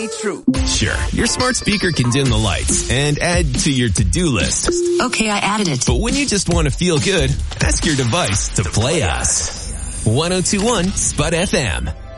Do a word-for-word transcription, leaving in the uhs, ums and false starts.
true. Sure, your smart speaker can dim the lights and add to your to-do list. Okay, I added it. But when you just want to feel good, ask your device to play us. ten twenty-one Spud F M.